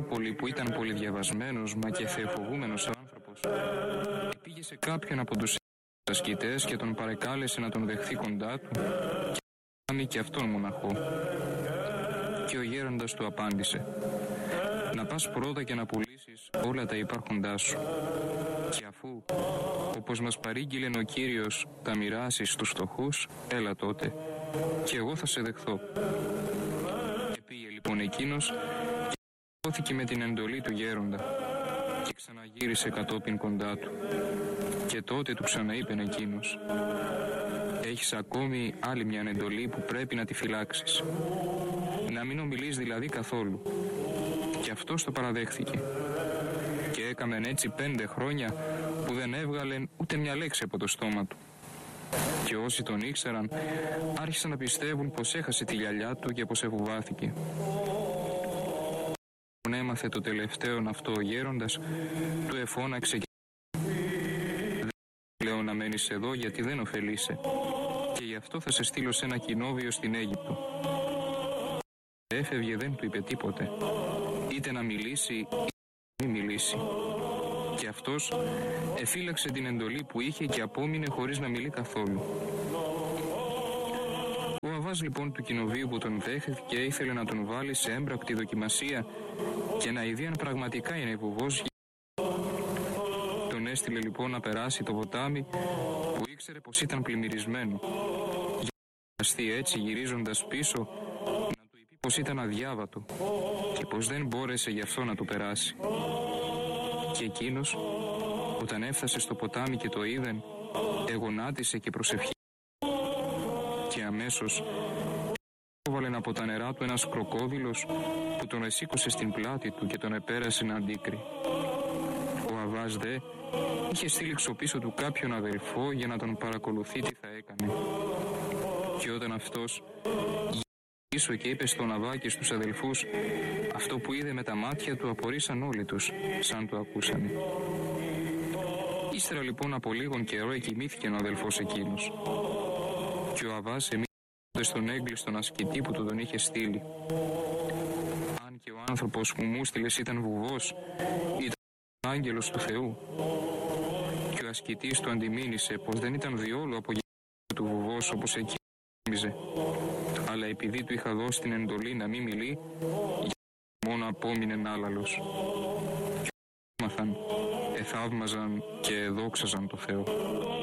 Νεάπολη, που ήταν πολύ διαβασμένος μα και θεοφοβούμενος άνθρωπος, πήγε σε κάποιον από τους ασκητές και τον παρεκάλεσε να τον δεχθεί κοντά του και να κάνει και αυτόν μοναχό. Και ο γέροντας του απάντησε: «Να πας πρώτα και να πουλήσεις όλα τα υπάρχοντά σου, και αφού, όπως μας παρήγγειλε ο Κύριος, τα μοιράσεις στους φτωχούς, έλα τότε και εγώ θα σε δεχθώ». Και πήγε λοιπόν εκείνος και δόθηκε με την εντολή του γέροντα και ξαναγύρισε κατόπιν κοντά του. Και τότε του ξαναείπεν εκείνος: «Έχεις ακόμη άλλη μια εντολή που πρέπει να τη φυλάξεις. Να μην ομιλείς δηλαδή καθόλου». Και αυτός το παραδέχθηκε. Και έκαμεν έτσι 5 χρόνια που δεν έβγαλεν ούτε μια λέξη από το στόμα του. Και όσοι τον ήξεραν άρχισαν να πιστεύουν πως έχασε τη γυαλιά του και πως εφοβάθηκε. Όταν έμαθε το τελευταίο αυτό ο γέροντας, του εφώναξε και «Δεν λέω να μένεις εδώ, γιατί δεν ωφελείσαι, και γι' αυτό θα σε στείλω σε ένα κοινόβιο στην Αίγυπτο». Έφευγε, δεν του είπε τίποτε, είτε να μιλήσει είτε να μην μιλήσει. Και αυτός εφύλαξε την εντολή που είχε και απόμεινε χωρίς να μιλεί καθόλου. Ο αβάς λοιπόν του κοινοβίου που τον δέχθηκε ήθελε να τον βάλει σε έμπρακτη δοκιμασία και να ειδεί αν πραγματικά είναι βουβός. Τον έστειλε λοιπόν να περάσει το ποτάμι που ήξερε πως ήταν πλημμυρισμένο, για να αστεί έτσι γυρίζοντας πίσω να του είπε πως ήταν αδιάβατο και πως δεν μπόρεσε γι' αυτό να του περάσει. Και εκείνος, όταν έφτασε στο ποτάμι και το είδεν, εγωνάτισε και προσευχή, και αμέσως έβαλε από τα νερά του ένας κροκόδιλος που τον εσήκωσε στην πλάτη του και τον επέρασε να αντίκρι. Ο αβάς δε είχε στείλει ξοπίσω του κάποιον αδελφό για να τον παρακολουθεί τι θα έκανε. Και όταν αυτός γύρισε και είπε στον αβά και στους αδελφούς αυτό που είδε με τα μάτια του, απορρίσαν όλοι τους σαν το ακούσανε. Ύστερα λοιπόν από λίγον καιρό εκοιμήθηκε ο αδελφός εκείνος, και ο αβάς εμείνε στον έγκλειστον ασκητή που του τον είχε στείλει. Αν και ο άνθρωπος που μου στείλες ήταν βουβός, ήταν άγγελος του Θεού. Και ο ασκητής του αντιμήνυσε πως δεν ήταν διόλου από του βουβός όπως εκεί νόμιζε, αλλά επειδή του είχα δώσει την εντολή να μην μιλεί, μόνο απόμεινε άλαλος. Και έμαθαν, εθαύμαζαν και εδόξαζαν το Θεό.